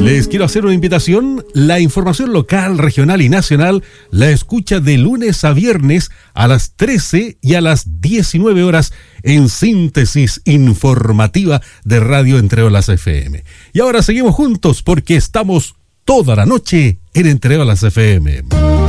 Les quiero hacer una invitación. La información local, regional y nacional la escucha de lunes a viernes a las 13 y a las 19 horas en Síntesis Informativa de Radio Entre Olas FM. Y ahora seguimos juntos porque estamos toda la noche en Entre Olas FM.